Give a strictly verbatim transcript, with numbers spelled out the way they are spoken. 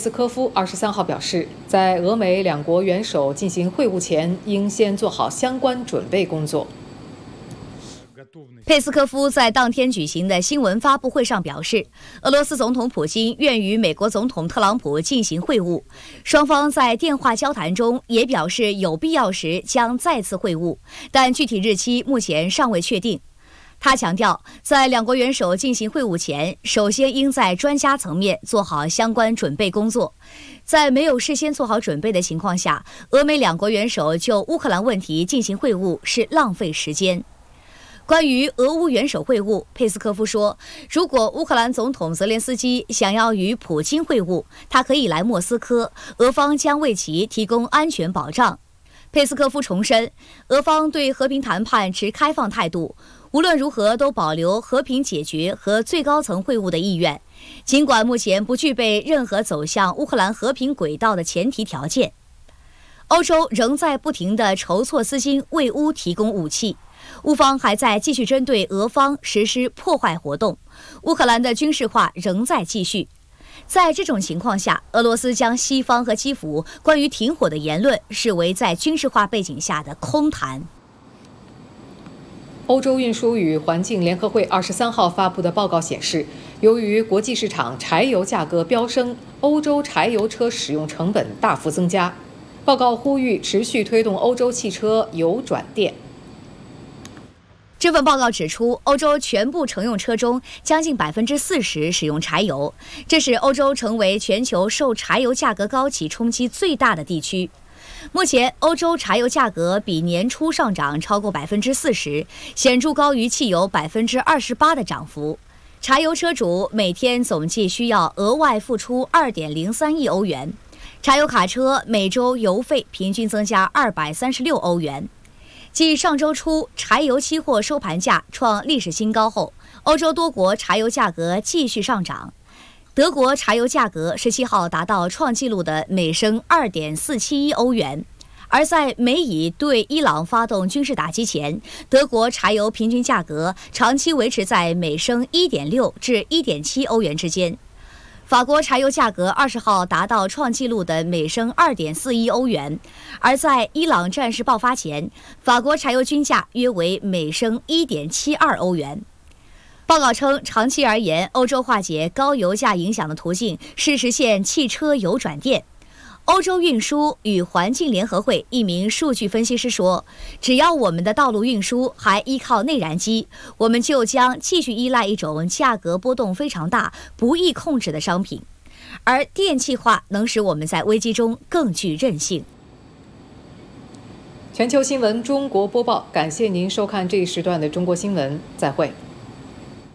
斯科夫二十三号表示，在俄美两国元首进行会晤前，应先做好相关准备工作。 佩斯科夫在当天举行的新闻发布会上表示，俄罗斯总统普京愿与美国总统特朗普进行会晤，双方在电话交谈中也表示有必要时将再次会晤，但具体日期目前尚未确定。他强调，在两国元首进行会晤前，首先应在专家层面做好相关准备工作。在没有事先做好准备的情况下，俄美两国元首就乌克兰问题进行会晤是浪费时间。 关于俄乌元首会晤，佩斯科夫说，如果乌克兰总统泽连斯基想要与普京会晤，他可以来莫斯科，俄方将为其提供安全保障。佩斯科夫重申，俄方对和平谈判持开放态度，无论如何都保留和平解决和最高层会晤的意愿，尽管目前不具备任何走向乌克兰和平轨道的前提条件。欧洲仍在不停地筹措资金为乌提供武器。 乌方还在继续针对俄方实施破坏活动，乌克兰的军事化仍在继续。在这种情况下，俄罗斯将西方和基辅关于停火的言论视为在军事化背景下的空谈。 欧洲运输与环境联合会二十三号发布的报告显示，由于国际市场柴油价格飙升，欧洲柴油车使用成本大幅增加。报告呼吁持续推动欧洲汽车油转电。 这份报告指出，欧洲全部乘用车中将近百分之四十使用柴油，这使欧洲成为全球受柴油价格高企冲击最大的地区。目前，欧洲柴油价格比年初上涨超过百分之四十，显著高于汽油百分之二十八的涨幅。柴油车主每天总计需要额外付出二点零三亿欧元，柴油卡车每周油费平均增加二百三十六欧元。 继上周初柴油期货收盘价创历史新高后，欧洲多国柴油价格继续上涨。德国柴油价格十七号达到创纪录的每升 二点四七一欧元，而在美以对伊朗发动军事打击前，德国柴油平均价格长期维持在每升 一点六至 一点七欧元之间。 法国柴油价格二十号达到创纪录的每升 二点四一欧元，而在伊朗战事爆发前，法国柴油均价约为每升 一点七二欧元。报告称，长期而言，欧洲化解高油价影响的途径是实现汽车油转电。 欧洲运输与环境联合会一名数据分析师说：“只要我们的道路运输还依靠内燃机，我们就将继续依赖一种价格波动非常大、不易控制的商品，而电气化能使我们在危机中更具韧性。” 全球新闻中国播报，感谢您收看这一时段的中国新闻，再会。